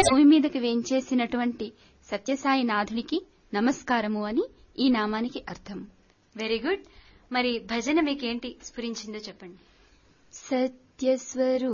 భూమి మీదకి వేంచేసినటువంటి సత్యసాయి నాథునికి నమస్కారము అని ఈ నామానికి అర్థం. Very good. మరి భజన మీకేంటి స్ఫురించిందో చెప్పండి. సత్యస్వరూ